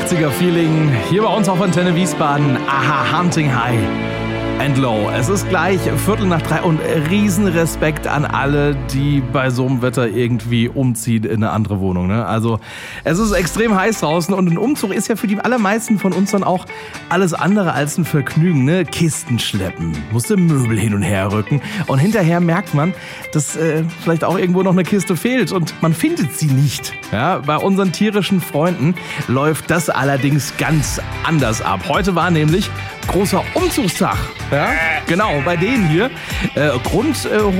80er-Feeling hier bei uns auf Antenne Wiesbaden. Aha, Hunting High and Low. Es ist gleich 2:45 und Riesenrespekt an alle, die bei so einem Wetter irgendwie umziehen in eine andere Wohnung. Ne? Also es ist extrem heiß draußen und ein Umzug ist ja für die allermeisten von uns dann auch alles andere als ein Vergnügen. Ne? Kisten schleppen, musste Möbel hin und her rücken und hinterher merkt man, dass vielleicht auch irgendwo noch eine Kiste fehlt und man findet sie nicht. Ja? Bei unseren tierischen Freunden läuft das allerdings ganz anders ab. Heute war nämlich großer Umzugstag. Ja, genau, bei denen hier. Rund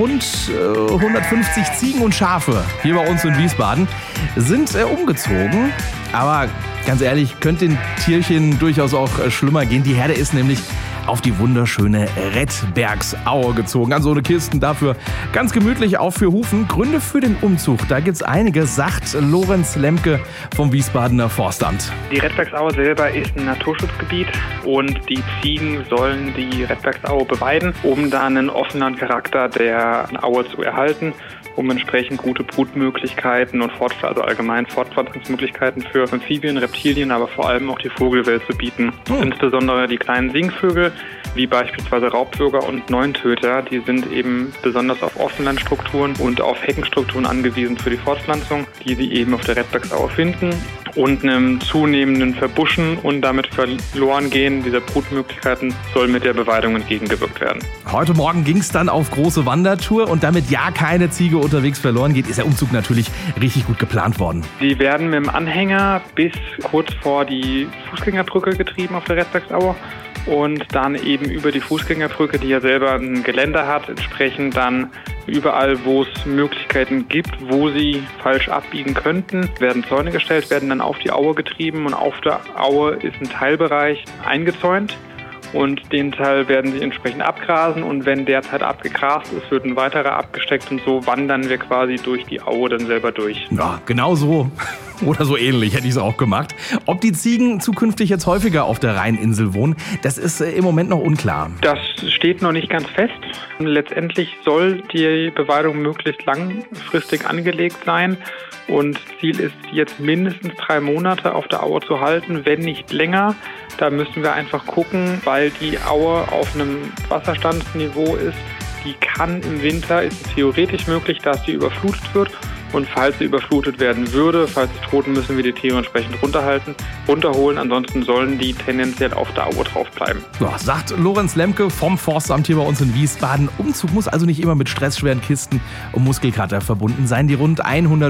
150 Ziegen und Schafe hier bei uns in Wiesbaden sind umgezogen. Aber ganz ehrlich, könnte den Tierchen durchaus auch schlimmer gehen. Die Herde ist nämlich auf die wunderschöne Redbergsaue gezogen. An so eine Kisten dafür ganz gemütlich, auch für Hufen. Gründe für den Umzug, da gibt's einige, sagt Lorenz Lemke vom Wiesbadener Forstamt. Die Redbergsaue selber ist ein Naturschutzgebiet und die Ziegen sollen die Redbergsaue beweiden, um da einen offenen Charakter der Aue zu erhalten, um entsprechend gute Brutmöglichkeiten und also allgemein Fortpflanzungsmöglichkeiten für Amphibien, Reptilien, aber vor allem auch die Vogelwelt zu bieten. Insbesondere die kleinen Singvögel, wie beispielsweise Raubwürger und Neuntöter, die sind eben besonders auf Offenlandstrukturen und auf Heckenstrukturen angewiesen für die Fortpflanzung, die sie eben auf der Redbergsaue finden. Und einem zunehmenden Verbuschen und damit verloren gehen dieser Brutmöglichkeiten soll mit der Beweidung entgegengewirkt werden. Heute Morgen ging es dann auf große Wandertour und damit ja keine Ziege unterwegs verloren geht, ist der Umzug natürlich richtig gut geplant worden. Sie werden mit dem Anhänger bis kurz vor die Fußgängerbrücke getrieben auf der Redbergsaue und dann eben über die Fußgängerbrücke, die ja selber ein Geländer hat, entsprechend dann überall, wo es Möglichkeiten gibt, wo sie falsch abbiegen könnten, werden Zäune gestellt, werden dann auf die Aue getrieben und auf der Aue ist ein Teilbereich eingezäunt. Und den Teil werden sie entsprechend abgrasen und wenn der Teil abgegrast ist, wird ein weiterer abgesteckt und so wandern wir quasi durch die Aue dann selber durch. Ja, genau so oder so ähnlich hätte ich es auch gemacht. Ob die Ziegen zukünftig jetzt häufiger auf der Rheininsel wohnen, das ist im Moment noch unklar. Das steht noch nicht ganz fest. Letztendlich soll die Beweidung möglichst langfristig angelegt sein. Und Ziel ist jetzt mindestens 3 Monate auf der Aue zu halten, wenn nicht länger. Da müssen wir einfach gucken, weil die Aue auf einem Wasserstandsniveau ist. Die kann im Winter, ist es theoretisch möglich, dass sie überflutet wird. Und falls sie überflutet werden würde, falls sie drohen, müssen wir die Tiere entsprechend runterholen. Ansonsten sollen die tendenziell auf der Aue drauf bleiben. Ja, sagt Lorenz Lemke vom Forstamt hier bei uns in Wiesbaden. Umzug muss also nicht immer mit stressschweren Kisten und Muskelkater verbunden sein. Die rund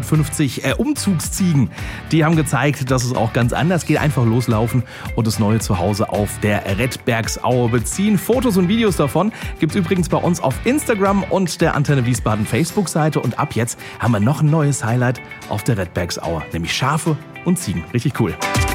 150 Umzugsziegen, die haben gezeigt, dass es auch ganz anders geht. Einfach loslaufen und das neue Zuhause auf der Redbergsaue beziehen. Fotos und Videos davon gibt's übrigens bei uns auf Instagram und der Antenne Wiesbaden Facebook-Seite. Und ab jetzt haben wir noch ein neues Highlight auf der Redbergsaue, nämlich Schafe und Ziegen. Richtig cool.